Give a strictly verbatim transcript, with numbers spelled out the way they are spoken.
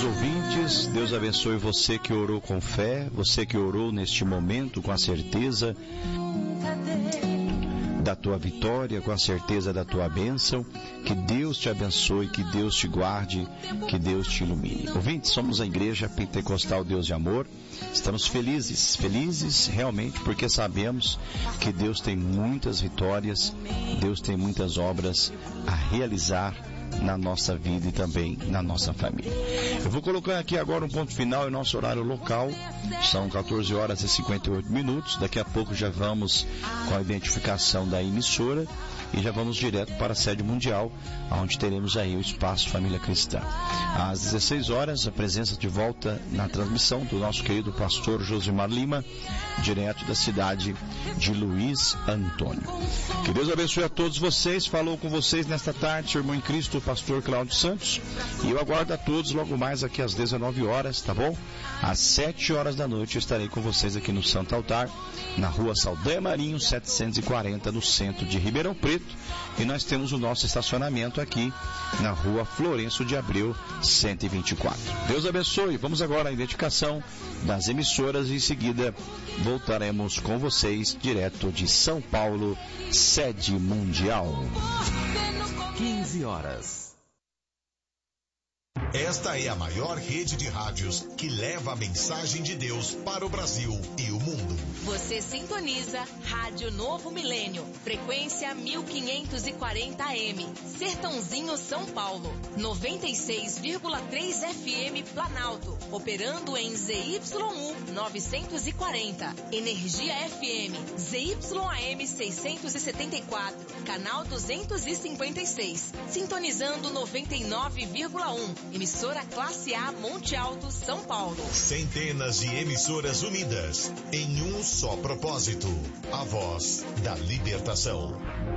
ouvintes, Deus abençoe você que orou com fé, você que orou neste momento com a certeza da tua vitória, com a certeza da tua bênção. Que Deus te abençoe, que Deus te guarde, que Deus te ilumine. Ouvintes, somos a Igreja Pentecostal Deus de Amor. Estamos felizes, felizes realmente porque sabemos que Deus tem muitas vitórias, Deus tem muitas obras a realizar na nossa vida e também na nossa família. Eu vou colocar aqui agora um ponto final em nosso horário local. São quatorze horas e cinquenta e oito minutos. Daqui a pouco já vamos com a identificação da emissora e já vamos direto para a sede mundial, onde teremos aí o Espaço Família Cristã. Às dezesseis horas, a presença de volta na transmissão do nosso querido pastor Josimar Lima, direto da cidade de Luiz Antônio. Que Deus abençoe a todos vocês. Falou com vocês nesta tarde, seu irmão em Cristo, o pastor Cláudio Santos. E eu aguardo a todos logo mais aqui às dezenove horas, tá bom? Às sete horas da noite eu estarei com vocês aqui no Santo Altar, na rua Saldanha Marinho, setecentos e quarenta, no centro de Ribeirão Preto. E nós temos o nosso estacionamento aqui na rua Florencio de Abreu, cento e vinte e quatro. Deus abençoe. Vamos agora à identificação das emissoras e em seguida voltaremos com vocês direto de São Paulo, sede mundial. quinze horas. Esta é a maior rede de rádios que leva a mensagem de Deus para o Brasil e o mundo. Você sintoniza Rádio Novo Milênio, frequência mil quinhentos e quarenta A M, Sertãozinho, São Paulo, noventa e seis vírgula três F M Planalto, operando em Z Y U novecentos e quarenta, Energia F M, Z Y A M seiscentos e setenta e quatro, canal duzentos e cinquenta e seis, sintonizando noventa e nove vírgula um, emissora Classe A Monte Alto, São Paulo. Centenas de emissoras unidas em um só propósito, a voz da libertação.